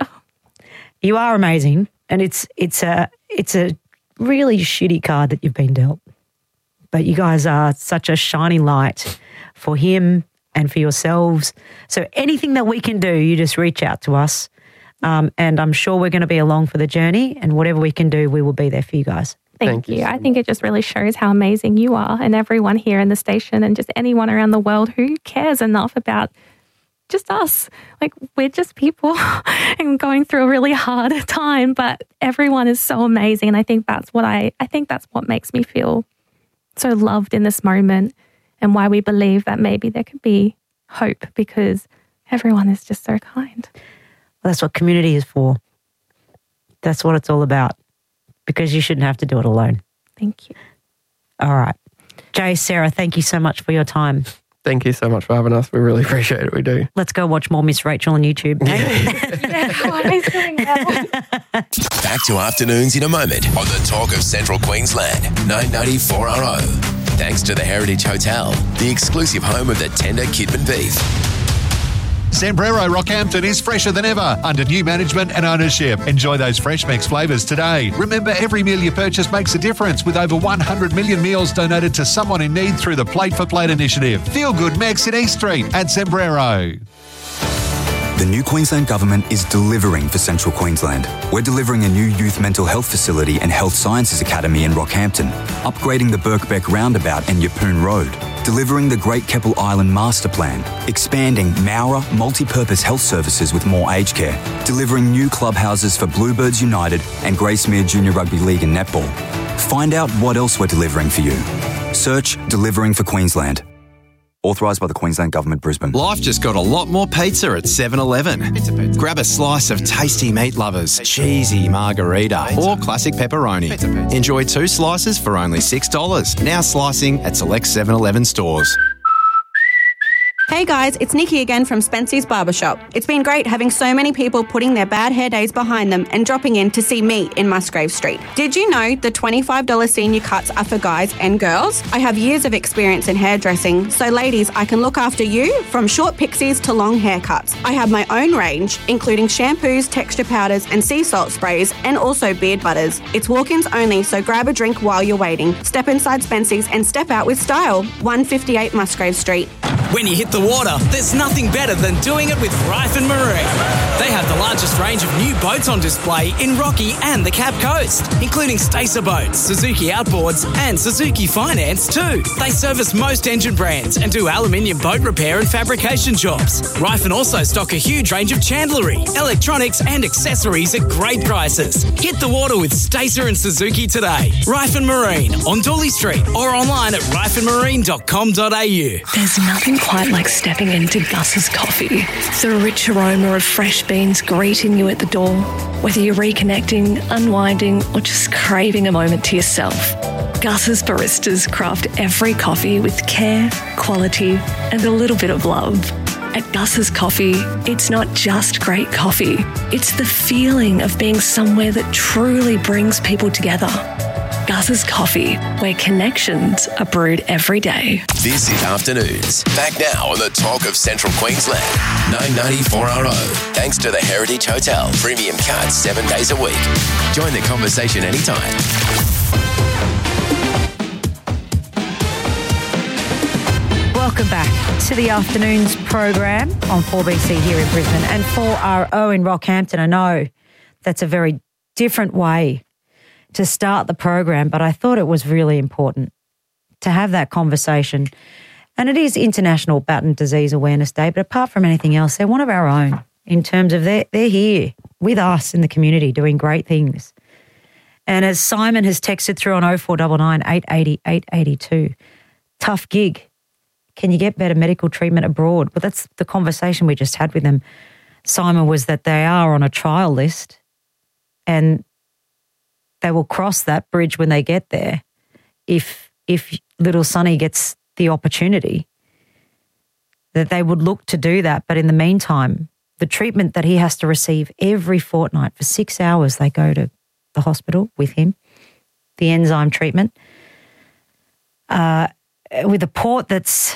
You are amazing. And it's it's a it's a really shitty card that you've been dealt. But you guys are such a shining light for him and for yourselves. So anything that we can do, you just reach out to us. Um, and I'm sure we're going to be along for the journey, and whatever we can do, we will be there for you guys. Thank, you. I think it just really shows how amazing you are, and everyone here in the station, and just anyone around the world who cares enough about just us. Like, we're just people and going through a really hard time, but everyone is so amazing. And I think that's what I, I think that's what makes me feel so loved in this moment, and why we believe that maybe there could be hope, because everyone is just so kind. Well, that's what community is for. That's what it's all about, because you shouldn't have to do it alone. Thank you. All right. Jay, Sarah, thank you so much for your time. Thank you so much for having us. We really appreciate it. We do. Let's go watch more Miss Rachel on YouTube. Back to afternoons in a moment on the Talk of Central Queensland, nine ninety-four R O. Thanks to the Heritage Hotel, the exclusive home of the tender Kidman beef. Sombrero Rockhampton is fresher than ever under new management and ownership. Enjoy those fresh mix flavours today. Remember, every meal you purchase makes a difference with over one hundred million meals donated to someone in need through the Plate for Plate initiative. Feel good Mex in East Street at Sombrero. The new Queensland Government is delivering for Central Queensland. We're delivering a new youth mental health facility and health sciences academy in Rockhampton, upgrading the Birkbeck Roundabout and Yapoon Road, delivering the Great Keppel Island Master Plan, expanding Mowra multi-purpose health services with more aged care, delivering new clubhouses for Bluebirds United and Gracemere Junior Rugby League and Netball. Find out what else we're delivering for you. Search Delivering for Queensland. Authorised by the Queensland Government, Brisbane. Life just got a lot more pizza at seven eleven. Grab a slice of tasty meat lovers, cheesy margarita, or classic pepperoni. Enjoy two slices for only six dollars. Now slicing at select seven eleven stores. Hey guys, it's Nikki again from Spency's Barbershop. It's been great having so many people putting their bad hair days behind them and dropping in to see me in Musgrave Street. Did you know the twenty-five dollars senior cuts are for guys and girls? I have years of experience in hairdressing, so ladies, I can look after you from short pixies to long haircuts. I have my own range, including shampoos, texture powders and sea salt sprays, and also beard butters. It's walk-ins only, so grab a drink while you're waiting. Step inside Spency's and step out with style. one fifty-eight Musgrave Street. When you hit the water, there's nothing better than doing it with Rife and Marine. They have the largest range of new boats on display in Rocky and the Cape Coast, including Stacer boats, Suzuki Outboards and Suzuki Finance too. They service most engine brands and do aluminium boat repair and fabrication jobs. Rife and also stock a huge range of chandlery, electronics and accessories at great prices. Hit the water with Stacer and Suzuki today. Rife and Marine on Dooley Street or online at rife and marine dot com dot a u. There's nothing quite like stepping into Gus's Coffee. The rich aroma of fresh beans greeting you at the door, whether you're reconnecting, unwinding, or just craving a moment to yourself. Gus's baristas craft every coffee with care, quality, and a little bit of love. At Gus's Coffee, it's not just great coffee, it's the feeling of being somewhere that truly brings people together. Gus's Coffee, where connections are brewed every day. This is Afternoons. Back now on the talk of Central Queensland. nine ninety-four R O. Thanks to the Heritage Hotel. Premium cards seven days a week. Join the conversation anytime. Welcome back to the Afternoons program on four B C here in Brisbane and four R O in Rockhampton. I know that's a very different way to start the program, but I thought it was really important to have that conversation. And it is International Batten Disease Awareness Day, but apart from anything else, they're one of our own in terms of they're, they're here with us in the community doing great things. And as Simon has texted through on oh four nine nine, eight eight oh, eight eight two, tough gig. Can you get better medical treatment abroad? But that's the conversation we just had with them, Simon, was that they are on a trial list and they will cross that bridge when they get there if if little Sonny gets the opportunity, that they would look to do that. But in the meantime, the treatment that he has to receive every fortnight for six hours, they go to the hospital with him, the enzyme treatment, uh, with a port that's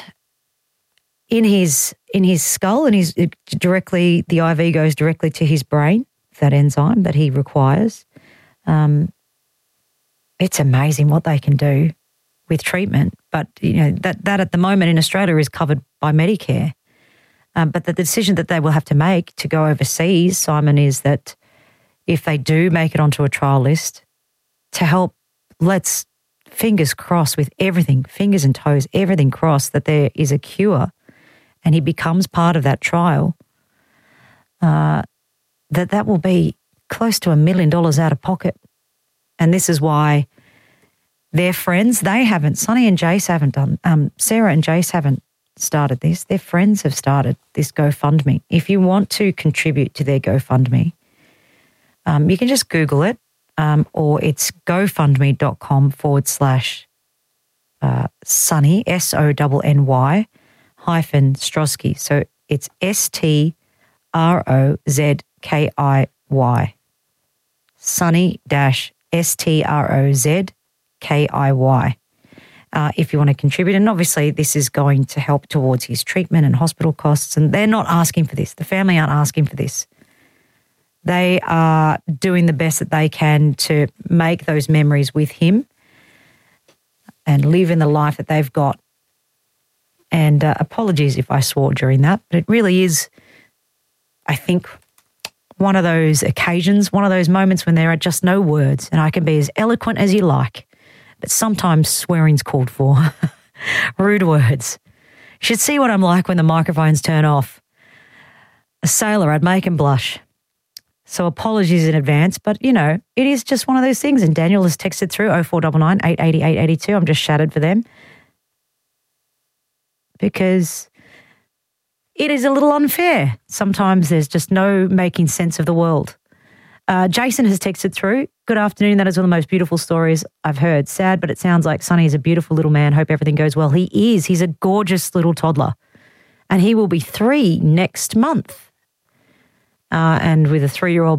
in his in his skull and he's directly, the I V goes directly to his brain, that enzyme that he requires. Um, it's amazing what they can do with treatment, but you know that that at the moment in Australia is covered by Medicare. Um, but the decision that they will have to make to go overseas, Simon, is that if they do make it onto a trial list, to help, let's fingers crossed with everything, fingers and toes, everything crossed that there is a cure, and he becomes part of that trial. Uh, that that will be close to a million dollars out of pocket. And this is why their friends, they haven't, Sonny and Jace haven't done, um, Sarah and Jace haven't started this. Their friends have started this GoFundMe. If you want to contribute to their GoFundMe, um, you can just Google it, um, or it's gofundme.com forward slash uh, Sonny, S O N N Y, hyphen Strozky. So it's S T R O Z K I Y. Sonny dash S T R O Z K I Y. uh, if you want to contribute. And obviously this is going to help towards his treatment and hospital costs. And they're not asking for this. The family aren't asking for this. They are doing the best that they can to make those memories with him and live in the life that they've got. And uh, apologies if I swore during that, but it really is, I think, one of those occasions, one of those moments when there are just no words and I can be as eloquent as you like, but sometimes swearing's called for. Rude words. You should see what I'm like when the microphones turn off. A sailor, I'd make him blush. So apologies in advance, but, you know, it is just one of those things. And Daniel has texted through oh four nine nine, eight eight eight, eight eight two. I'm just shattered for them because it is a little unfair. Sometimes there's just no making sense of the world. Uh, Jason has texted through. Good afternoon. That is one of the most beautiful stories I've heard. Sad, but it sounds like Sonny is a beautiful little man. Hope everything goes well. He is. He's a gorgeous little toddler. And he will be three next month. Uh, and with a three-year-old